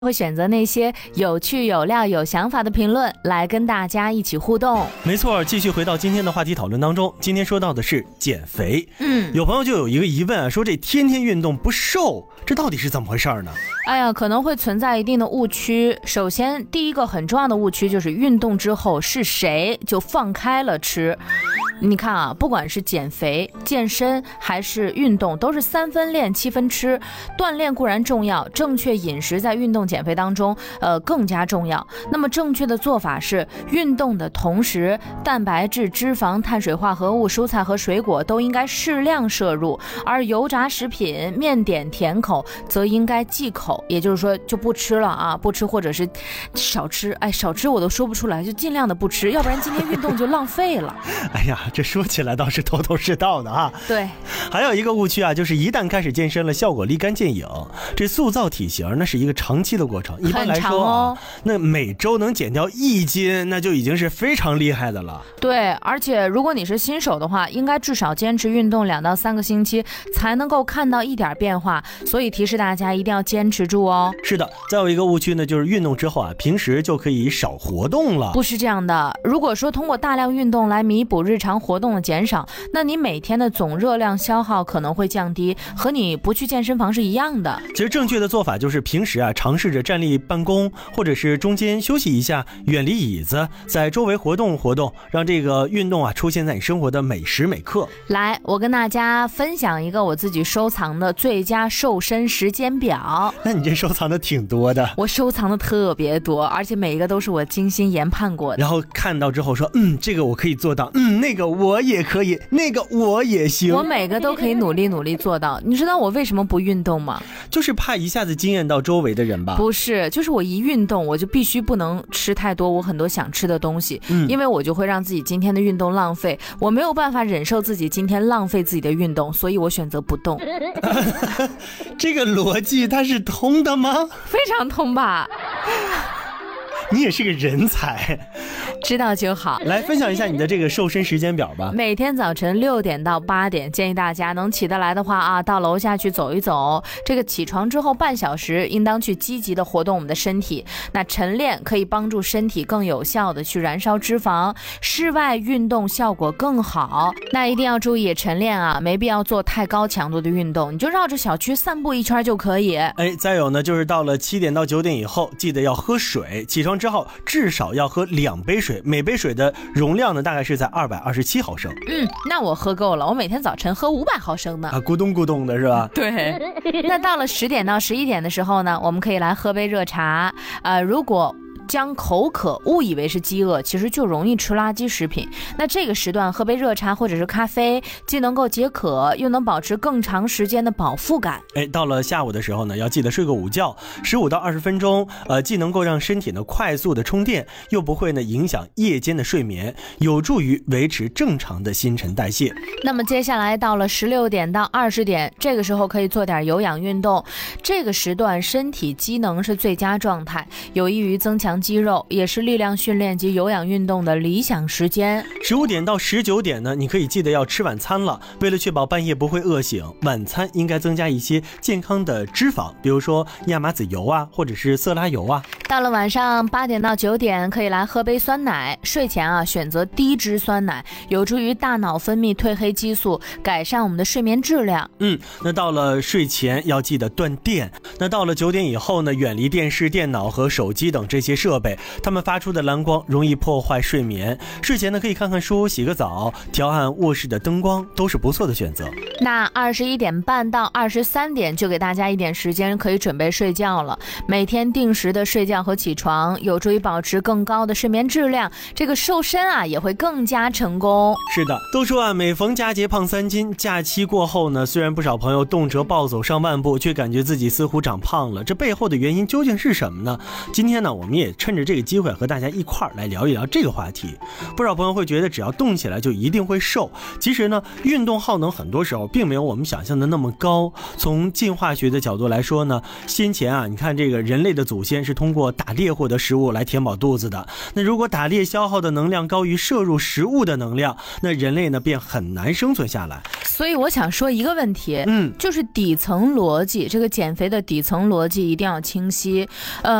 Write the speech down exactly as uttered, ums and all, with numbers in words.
会选择那些有趣有料有想法的评论来跟大家一起互动。 没错，继续回到今天的话题讨论当中，今天说到的是减肥。嗯，有朋友就有一个疑问啊，说这天天运动不瘦，这到底是怎么回事呢？ 哎呀，可能会存在一定的误区。首先，第一个很重要的误区就是运动之后是谁就放开了吃。你看啊，不管是减肥、健身还是运动，都是三分练七分吃。锻炼固然重要，正确饮食在运动减肥当中呃更加重要。那么正确的做法是，运动的同时，蛋白质、脂肪、碳水化合物、蔬菜和水果都应该适量摄入，而油炸食品、面点、甜口则应该忌口，也就是说就不吃了啊，不吃或者是少吃。哎，少吃我都说不出来，就尽量的不吃，要不然今天运动就浪费了。 哎呀，这说起来倒是头头是道的啊。 对， 还有一个误区啊，就是一旦开始健身了，效果立竿见影。这塑造体型那是一个长期的过程，一般来说、啊哦、那每周能减掉一斤，那就已经是非常厉害的了。 对，而且如果你是新手的话，应该至少坚持运动两到三个星期，才能够看到一点变化。所以提示大家一定要坚持住哦。 是的，再有一个误区呢，就是运动之后啊，平时就可以少活动了。 不是这样的，如果说通过大量运动来弥补日常活动的减少，那你每天的总热量消耗可能会降低，和你不去健身房是一样的。 其实正确的做法就是平时啊，尝试着站立办公，或者是中间休息一下，远离椅子，在周围活动活动，让这个运动啊出现在你生活的每时每刻。 来，我跟大家分享一个我自己收藏的最佳瘦身时间表。 那你这收藏的挺多的。 我收藏的特别多，而且每一个都是我精心研判过的。 然后看到之后说，嗯，这个我可以做到，嗯，那个我也可以，那个我也行。 我每个都可以努力努力做到。你知道我为什么不运动吗？ 就是怕一下子惊艳到周围的人吧？ 不是，就是我一运动我就必须不能吃太多我很多想吃的东西、嗯、因为我就会让自己今天的运动浪费，我没有办法忍受自己今天浪费自己的运动，所以我选择不动。 这个逻辑它是通的吗？ 非常通吧。 你也是个人才， 知道就好。 来分享一下你的这个瘦身时间表吧。 每天早晨六点到八点，建议大家能起得来的话啊，到楼下去走一走。这个起床之后半小时，应当去积极的活动我们的身体。那晨练可以帮助身体更有效的去燃烧脂肪，室外运动效果更好。那一定要注意晨练啊，没必要做太高强度的运动，你就绕着小区散步一圈就可以。 哎，再有呢，就是到了七点到九点以后，记得要喝水。起床之后至少要喝两杯水，每杯水的容量呢大概是在二百二十七毫升。 嗯，那我喝够了，我每天早晨喝五百毫升呢。 啊，咕咚咕咚的是吧？ 对。那到了十点到十一点的时候呢，我们可以来喝杯热茶。呃，如果将口渴误以为是饥饿，其实就容易吃垃圾食品。那这个时段喝杯热茶或者是咖啡，既能够解渴，又能保持更长时间的饱腹感。 哎，到了下午的时候呢，要记得睡个午觉，十五到二十分钟，呃，既能够让身体呢快速的充电，又不会呢影响夜间的睡眠，有助于维持正常的新陈代谢。 那么接下来到了十六点到二十点，这个时候可以做点有氧运动。这个时段身体机能是最佳状态，有益于增强肌肉，也是力量训练及有氧运动的理想时间。 十五点到十九点呢，你可以记得要吃晚餐了。为了确保半夜不会饿醒，晚餐应该增加一些健康的脂肪，比如说亚麻籽油啊，或者是色拉油啊。 到了晚上八点到九点，可以来喝杯酸奶。睡前啊，选择低脂酸奶，有助于大脑分泌褪黑激素，改善我们的睡眠质量。 嗯，那到了睡前要记得断电。那到了九点以后呢，远离电视、电脑和手机等这些设备，它们发出的蓝光容易破坏睡眠。睡前呢，可以看看书、洗个澡，调暗卧室的灯光，都是不错的选择。 那二十一点半到二十三点，就给大家一点时间可以准备睡觉了。每天定时的睡觉和起床，有助于保持更高的睡眠质量，这个瘦身啊也会更加成功。 是的，都说啊，每逢佳节胖三斤。假期过后呢，虽然不少朋友动辄暴走上万步，却感觉自己似乎长胖了，这背后的原因究竟是什么呢？今天呢，我们也趁着这个机会和大家一块儿来聊一聊这个话题。不少朋友会觉得只要动起来就一定会瘦，其实呢，运动耗能很多时候并没有我们想象的那么高。从进化学的角度来说呢，先前啊，你看这个人类的祖先是通过打猎获得食物来填饱肚子的。那如果打猎消耗的能量高于摄入食物的能量，那人类呢便很难生存下来。 所以我想说一个问题， 嗯， 就是底层逻辑，这个减肥的底层逻辑一定要清晰。呃。